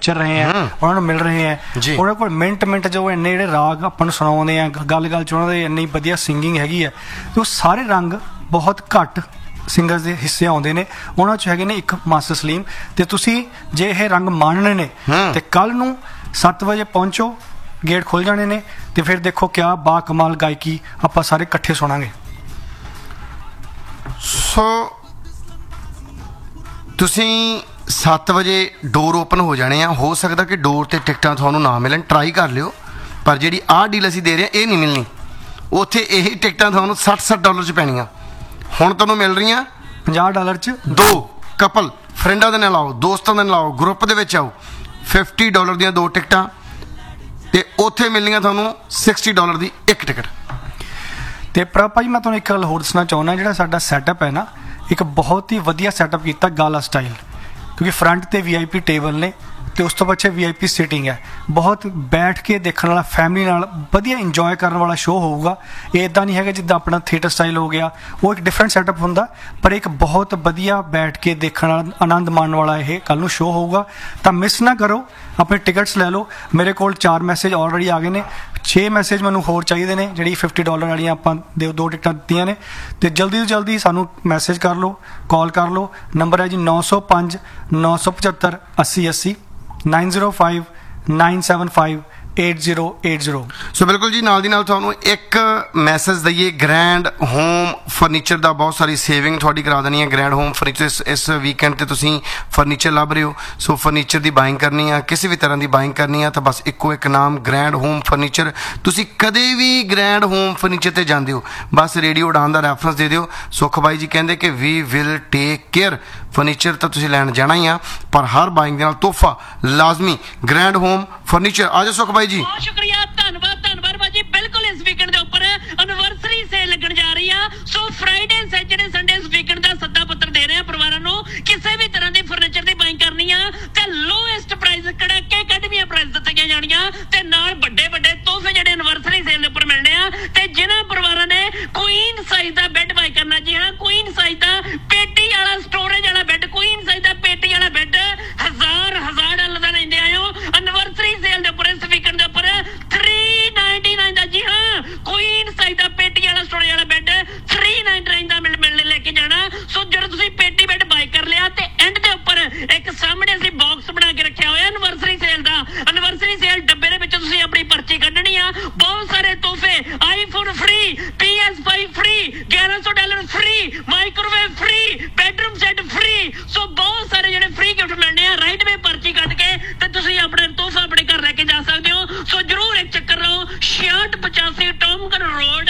ਵਿਚਰ ਰਹੇ ਆ, ਉਹਨਾਂ ਨੂੰ ਮਿਲ ਰਹੇ ਆ, ਉਹਨਾਂ ਕੋਲ ਮਿੰਟ ਜੋ ਇੰਨੇ ਜਿਹੜੇ ਰਾਗ ਆਪਾਂ ਨੂੰ ਸੁਣਾਉਂਦੇ ਆ, ਗੱਲ ਚ ਉਹਨਾਂ ਦੇ ਇੰਨੀ ਵਧੀਆ ਸਿੰਗਿੰਗ ਹੈਗੀ ਆ। ਤੇ ਉਹ ਸਾਰੇ ਰੰਗ ਬਹੁਤ ਘੱਟ ਸਿੰਗਰਸ ਦੇ ਹਿੱਸੇ ਆਉਂਦੇ ਨੇ, ਉਹਨਾਂ 'ਚ ਹੈਗੇ ਨੇ ਇੱਕ ਮਾਸਟਰ ਸਲੀਮ। ਤੇ ਤੁਸੀਂ ਜੇ ਇਹ ਰੰਗ ਮਾਣਨੇ ਨੇ ਤੇ ਕੱਲ ਨੂੰ 7 ਵਜੇ ਪਹੁੰਚੋ, ਗੇਟ ਖੁੱਲ ਜਾਣੇ ਨੇ, ਤੇ ਫਿਰ ਦੇਖੋ ਕਿਆ ਬਾ ਕਮਾਲ ਗਾਇਕੀ ਆਪਾਂ ਸਾਰੇ ਇਕੱਠੇ ਸੁਣਾਂਗੇ। ਸੋ ਤੁਸੀਂ 7 ਵਜੇ ਡੋਰ ਓਪਨ ਹੋ ਜਾਣੇ ਆ। ਹੋ ਸਕਦਾ ਕਿ ਡੋਰ ਤੇ ਟਿਕਟਾਂ ਤੁਹਾਨੂੰ ਨਾ ਮਿਲਣ, ਟਰਾਈ ਕਰ ਲਿਓ, ਪਰ ਜਿਹੜੀ ਆਹ ਡੀਲ ਅਸੀਂ ਦੇ ਰਹੇ ਹਾਂ ਇਹ ਨਹੀਂ ਮਿਲਣੀ। ਉੱਥੇ ਇਹੀ ਟਿਕਟਾਂ ਤੁਹਾਨੂੰ $60 'ਚ ਪੈਣੀਆਂ, ਹੁਣ ਤੁਹਾਨੂੰ ਮਿਲ ਰਹੀਆਂ $50 'ਚ। 2 ਕਪਲ ਫਰੈਂਡਾਂ ਦੇ ਨਾਲ ਆਓ, ਦੋਸਤਾਂ ਦੇ ਨਾਲ ਆਓ, ਗਰੁੱਪ ਦੇ ਵਿੱਚ ਆਓ, $50 ਦੀਆਂ 2 ਟਿਕਟਾਂ, ਤੇ ਉੱਥੇ ਮਿਲਣੀਆਂ ਤੁਹਾਨੂੰ $60 ਦੀ 1 ਟਿਕਟ। ਤੇ ਭਾਈ ਮੈਂ ਤੁਹਾਨੂੰ ਇੱਕ ਗੱਲ ਹੋਰ ਦੱਸਣਾ ਚਾਹੁੰਦਾ, ਜਿਹੜਾ ਸਾਡਾ ਸੈਟਅਪ ਹੈ ਨਾ, ਇੱਕ ਬਹੁਤ ਹੀ ਵਧੀਆ ਸੈਟਅਪ ਕੀਤਾ ਗਾਲਾ ਸਟਾਈਲ, ਕਿਉਂਕਿ ਫਰੰਟ ਤੇ VIP ਟੇਬਲ ਨੇ ਤੇ ਉਸ ਤੋਂ ਪਿੱਛੇ VIP ਸੀਟਿੰਗ ਹੈ। ਬਹੁਤ ਬੈਠ ਕੇ ਦੇਖਣ ਵਾਲਾ, ਫੈਮਿਲੀ ਨਾਲ ਵਧੀਆ ਇੰਜੋਏ ਕਰਨ ਵਾਲਾ ਸ਼ੋਅ ਹੋਊਗਾ। ਇਹ ਇੱਦਾਂ ਨਹੀਂ ਹੈਗਾ ਜਿੱਦਾਂ ਆਪਣਾ ਥੀਏਟਰ ਸਟਾਈਲ ਹੋ ਗਿਆ, ਉਹ ਇੱਕ ਡਿਫਰੈਂਟ ਸੈਟਅਪ ਹੁੰਦਾ, ਪਰ ਇੱਕ ਬਹੁਤ ਵਧੀਆ ਬੈਠ ਕੇ ਦੇਖਣ ਵਾਲਾ, ਆਨੰਦ ਮਾਣਨ ਵਾਲਾ ਇਹ ਕੱਲ੍ਹ ਨੂੰ ਸ਼ੋਅ ਹੋਊਗਾ। ਤਾਂ ਮਿਸ ਨਾ ਕਰੋ, ਆਪਣੇ ਟਿਕਟਸ ਲੈ ਲਓ। ਮੇਰੇ ਕੋਲ 4 ਮੈਸੇਜ ਆਲਰੇਡੀ ਆ ਗਏ ਨੇ, 6 ਮੈਸੇਜ ਮੈਨੂੰ ਹੋਰ ਚਾਹੀਦੇ ਨੇ, ਜਿਹੜੀ $50 ਵਾਲੀਆਂ ਆਪਾਂ 2 ਟਿਕਟਾਂ ਦਿੱਤੀਆਂ ਨੇ। ਤੇ ਜਲਦੀ ਤੋਂ ਜਲਦੀ ਸਾਨੂੰ ਮੈਸੇਜ ਕਰ ਲਓ, ਕਾਲ ਕਰ ਲਓ। ਨੰਬਰ ਹੈ ਜੀ 905 975 8080, 905 975 8080। ਸੋ ਬਿਲਕੁਲ ਜੀ, ਨਾਲ ਦੀ ਨਾਲ ਤੁਹਾਨੂੰ ਇੱਕ ਮੈਸੇਜ ਦਈਏ, ਗ੍ਰੈਂਡ ਹੋਮ ਫਰਨੀਚਰ ਦਾ ਬਹੁਤ ਸਾਰੀ ਸੇਵਿੰਗ ਤੁਹਾਡੀ ਕਰਾ ਦੇਣੀ ਹੈ। ਗ੍ਰੈਂਡ ਹੋਮ ਫਰਨੀਚਰ ਇਸ ਵੀਕਐਂਡ ਤੇ ਤੁਸੀਂ ਫਰਨੀਚਰ ਲੱਭ ਰਹੇ ਹੋ, ਸੋ ਫਰਨੀਚਰ ਦੀ ਬਾਇੰਗ ਕਰਨੀ ਆ, ਕਿਸੇ ਵੀ ਤਰ੍ਹਾਂ ਦੀ ਬਾਇੰਗ ਕਰਨੀ ਆ, ਤਾਂ ਬਸ ਇੱਕੋ ਇੱਕ ਨਾਮ ਗ੍ਰੈਂਡ ਹੋਮ ਫਰਨੀਚਰ। ਤੁਸੀਂ ਕਦੇ ਵੀ ਗ੍ਰੈਂਡ ਹੋਮ ਫਰਨੀਚਰ ਤੇ ਜਾਂਦੇ ਹੋ, ਬਸ ਰੇਡੀਓ ਉਡਾਨ ਦਾ ਰੈਫਰੈਂਸ ਦੇ ਦਿਓ। ਸੁਖ ਬਾਈ ਜੀ ਕਹਿੰਦੇ ਕਿ we will take care. Furniture ਤਾਂ ਤੁਸੀਂ ਲੈਣ ਜਾਣਾ ਹੀ ਆ, ਪਰ ਹਰ ਬਾਇੰਗ ਦੇ ਨਾਲ ਤੋਹਫਾ ਲਾਜ਼ਮੀ। Grand home furniture. ਆ ਜਾਓ ਸੁਖ ਬਾਈ ਜੀ। ਬਹੁਤ ਸ਼ੁਕਰੀਆ, ਧੰਨਵਾਦ ਭਾਜੀ। ਬਿਲਕੁਲ ਇਸ ਵੀਕਐਂਡ ਦੇ ਉੱਪਰ ਐਨਵਰਸਰੀ ਸੇਲ ਲੱਗਣ ਜਾ ਰਹੀ ਆ। ਸੋ ਫਰਾਈਡੇ, ਸੈਚਰਡੇ, ਸੰਡੇ ਇਸ ਵੀਕਐਂਡ ਦਾ ਸੱਦਾ ਪੱਤਰ ਦੇ ਰਹੇ ਆ ਪਰਿਵਾਰਾਂ ਨੂੰ। ਕਿਸੇ ਵੀ ਤਰ੍ਹਾਂ ਦੀ ਫਰਨੀਚਰ ਦੀ ਬਾਇੰਗ ਕਰਨੀ ਆ ਤੇ ਲੋਐਸਟ ਪ੍ਰਾਈਸ, ਕੜਾਕੇ ਕੱਢਵੀਆਂ ਪ੍ਰਾਈਸ ਦਿੱਤੀਆਂ ਜਾਣੀਆਂ, ਤੇ ਨਾਲ ਵੱਡੇ ਤੋਹਫੇ ਜਿਹੜੇ ਐਨਵਰਸਰੀ ਸੇਲ ਦੇ ਉੱਪਰ ਮਿਲਣੇ ਆ। ਤੇ ਜਿਨ੍ਹਾਂ ਪਰਿਵਾਰਾਂ ਨੇ ਕੁਈਨ ਸਾਈਜ਼ ਦਾ ਬੈੱਡ ਬਾਈ ਕਰਨਾ, ਜੀ ਹਾਂ, ਕੁਈਨ ਸਾਈਜ਼ ਦਾ ਪੇਟੀ ਵਾਲਾ, ਸਟੋਰੇਜ ਵਾਲਾ ਬੈੱਡ, ਕੁਈਨ ਸਾਈਜ਼ ਦਾ ਪੇਟੀ ਵਾਲਾ ਬੈੱਡ $1000 ਦਾ ਲੈਂਦੇ ਆਇਓ ਐਨਵਰਸਰੀ ਸੇਲ ਦੇ ਉੱਪਰ ਇਸ ਵੀਕਐਂਡ ਦੇ ਉੱਪਰ। 399 ਦਾ, ਜੀ ਹਾਂ, ਕੁਈਨ ਸਾਈਜ਼ ਦਾ ਪੇਟੀ ਵਾਲਾ ਸਟੋਰੇਜ ਵਾਲਾ ਬੈੱਡ 399 ਦਾ ਮਿਲਣ ਲੈ ਕੇ ਜਾਣਾ। ਸੋ ਜਦੋਂ ਤੁਸੀਂ ਪੇਟੀ ਬੈੱਡ ਬਾਈ ਕਰ ਲਿਆ ਤੇ ਐਂਡ ਦੇ ਉੱਪਰ ਇੱਕ ਸਾਹਮਣੇ ਅਸੀਂ ਬਾਕਸ ਬਣਾ ਕੇ ਰੱਖਿਆ ਹੋਇਆ ਐਨਵਰਸਰੀ ਸੇਲ ਦਾ। ਐਨਵਰਸਰੀ ਸੇਲ ਡੱਬੇ ਦੇ ਵਿੱਚ ਤੁਸੀਂ ਆਪਣੀ ਪਰਚੀ ਕੱਢਣੀ ਆ। ਬਹੁਤ ਸਾਰੇ ਤੋਹਫੇ, iPhone free, PS5 free, $1100 free, microwave free, bedroom set free. ਸੋ ਬਹੁਤ ਸਾਰੇ ਜਿਹੜੇ ਫ੍ਰੀ ਗਿਫਟ ਮਿਲਣੇ ਆ। ਰਾਈਟ ਵੇ ਪਰਚੀ ਕੱਢ ਕੇ ਤੇ ਤੁਸੀਂ ਆਪਣਾ ਤੋਹਫਾ ਆਪਣੇ ਘਰ ਲੈ ਕੇ ਜਾ ਸਕਦੇ ਹੋ। ਸੋ ਜਰੂਰ ਇੱਕ ਚੱਕਰ ਲਾਓ 6685 ਟੋਮਕਨ ਰੋਡ,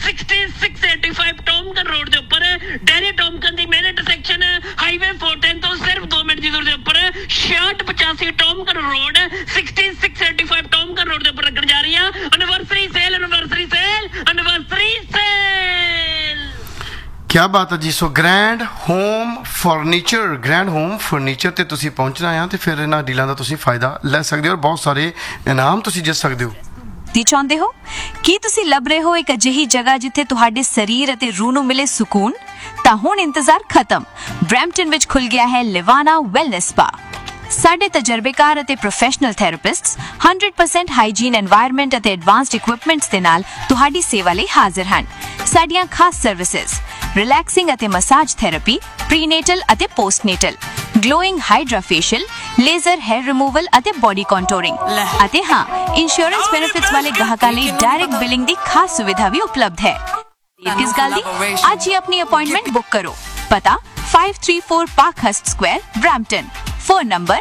6685 ਟੋਮਕਨ ਰੋਡ ਦੇ ਉੱਪਰ, ਡੈਰੀ ਟੋਮਕਨ ਦੀ ਮੇਨ ਇੰਟਰਸੈਕਸ਼ਨ ਹਾਈਵੇ 410 ਤੋਂ ਸਿਰਫ 2 ਮਿੰਟ ਦੀ ਦੂਰੀ ਦੇ ਉੱਪਰ 6685 ਟੋਮਕਨ ਰੋਡ, 6685 ਟੋਮਕਨ ਰੋਡ ਦੇ ਉੱਪਰ ਲੱਗਣ ਜਾ ਰਹੀ ਆ anniversary sale, anniversary sale, anniversary sale. ਕਿਆ ਬਾਤ ਹੈ ਜੀ। ਸੋ grand home furniture, grand home furniture ਤੇ ਤੁਸੀਂ ਪਹੁੰਚਣਾ ਆ ਤੇ ਫਿਰ ਇਹਨਾਂ ਡੀਲਾਂ ਦਾ ਤੁਸੀਂ ਫਾਇਦਾ ਲੈ ਸਕਦੇ ਹੋ, ਔਰ ਬਹੁਤ ਸਾਰੇ ਇਨਾਮ ਤੁਸੀਂ ਜਿੱਤ ਸਕਦੇ ਹੋ। ਚਾਹੁੰਦੇ ਹੋ? ਕੀ ਤੁਸੀਂ ਲੱਭ ਰਹੇ ਹੋ ਇੱਕ ਅਜਿਹੀ ਜਗ੍ਹਾ ਜਿੱਥੇ ਤੁਹਾਡੇ ਸਰੀਰ ਅਤੇ ਰੂਹ ਨੂੰ ਮਿਲੇ ਸਕੂਨ? ਤਾਂ ਹੁਣ ਇੰਤਜ਼ਾਰ ਖਤਮ। ਬਰੈਂਪਟਨ ਵਿੱਚ ਖੁੱਲ ਗਿਆ ਹੈ ਲਿਵਾਨਾ ਵੈਲਨੈਸ ਸਪਾ। ਸਾਡੇ ਤਜਰਬੇਕਾਰ ਅਤੇ ਪ੍ਰੋਫੈਸ਼ਨਲ ਥੈਰੇਪਿਸਟਸ 100% ਹਾਈਜੀਨ এনवायरमेंट ਅਤੇ ਐਡਵਾਂਸਡ ਇਕਵਿਪਮੈਂਟਸ ਦੇ ਨਾਲ ਤੁਹਾਡੀ ਸੇਵਾ ਲਈ ਹਾਜ਼ਰ ਹਨ। ਸਾਡੀਆਂ ਖਾਸ ਸਰਵਿਸਿਜ਼ ਰਿਲੈਕਸਿੰਗ ਅਤੇ ਮਸਾਜ ਥੈਰੇਪੀ, ਪ੍ਰੀਨੇਟਲ ਅਤੇ ਪੋਸਟਨੇਟਲ, glowing hydra facial, laser hair removal ਅਤੇ ਬੋਡੀ ਕੰਟੂਰਿੰਗ, ਅਤੇ ਹਾਂ, ਇੰਸ਼ੋਰੈਂਸ ਬੈਨੀਫਿਟਸ ਵਾਲੇ ਗਾਹਕਾਂ ਲਈ ਡਾਇਰੈਕਟ ਬਿਲਿੰਗ ਦੀ ਖਾਸ ਸੁਵਿਧਾ ਵੀ ਉਪਲਬਧ ਹੈ। ਕਿਸ ਗੱਲ ਦੀ? ਅੱਜ ਹੀ ਆਪਣੀ ਅਪਾਇੰਟਮੈਂਟ ਬੁੱਕ ਕਰੋ। ਪਤਾ 534 ਪਾਰਕਹਰਸਟ Square, Brampton. Phone number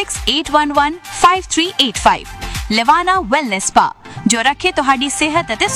4168115385। लिवाना wellness spa, जो रखे तुहाडी सेहत अते